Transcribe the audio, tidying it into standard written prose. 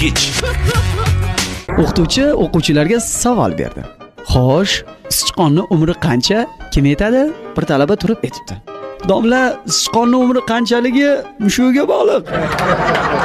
O'qituvchi o'quvchilarga savol berdi. Xo'sh, sichqonning umri qancha? Kim aytadi? Bir talaba turib aytibdi. Domla, sichqonning umri qanchaligi mushugiga bog'liq.